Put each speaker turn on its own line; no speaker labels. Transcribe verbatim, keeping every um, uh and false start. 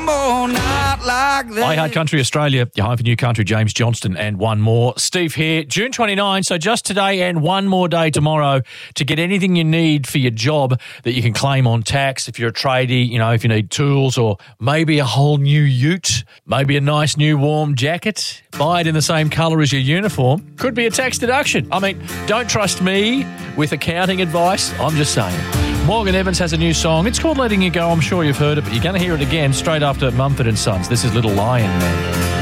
more, not like that.
I Heart Country Australia, your home for new country, James Johnston, and one more. Steve here, June twenty-ninth, so just today and one more day tomorrow to get anything you need for your job that you can claim on tax. If you're a tradie, you know, if you need tools or maybe a whole new ute, maybe a nice new warm jacket, buy it in the same colour as your uniform, could be a tax deduction. I mean, don't trust me with accounting advice, I'm just saying. Morgan Evans has a new song. It's called Letting You Go. I'm sure you've heard it, but you're going to hear it again straight after Mumford and Sons. This is Little Lion Man.